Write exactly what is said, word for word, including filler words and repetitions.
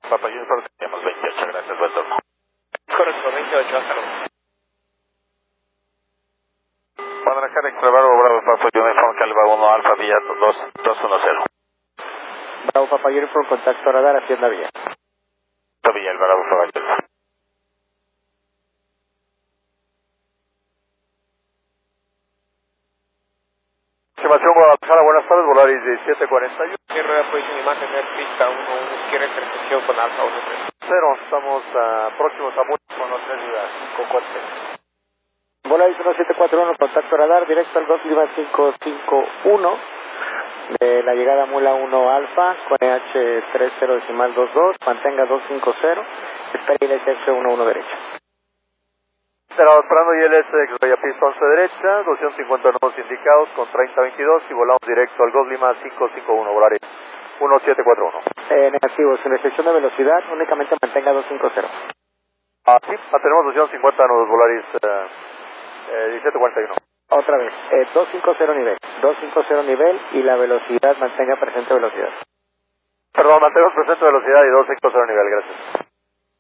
Papá Junior, tenemos veintiocho, gracias, buen turno. Correcto, veintiocho, hasta luego. Guadalajara, Extra Bravo, Bravo, Papa Junior, Calva uno, Alfa, Villa dos, dos uno cero. Bravo, Papa Junior, contacto radar, Hacienda Villa. Villa, el Bravo, Papa Junior. Estimación Guadalajara, buenas tardes, Volaris diecisiete cuarenta y uno. Cierre de posición imagen de pista uno uno, izquierda intersección con Alfa uno tres. Cero, estamos uh, próximos a Muy con los tres ciudades, con cuatro. Volaris uno siete cuatro uno, contacto radar, directo al dos Lima cinco cinco uno. De la llegada Mula uno Alfa, con E H tres cero decimal dos dos, mantenga dos cinco cero, espera I L S uno uno derecha. Estamos esperando I L S X-Ray a pista once derecha, doscientos cincuenta nuevos indicados con treinta veintidós y volamos directo al Gulf Lima cinco cinco uno, Volaris uno siete cuatro uno. Eh, negativo, sin restricción de velocidad, únicamente mantenga dos cinco cero. Ah, sí, mantenemos doscientos cincuenta nudos, Volaris eh, eh, diecisiete cuarenta y uno. Otra vez, eh, doscientos cincuenta nivel, doscientos cincuenta nivel y la velocidad, mantenga presente velocidad. Perdón, mantenemos presente velocidad y doscientos cincuenta nivel, gracias.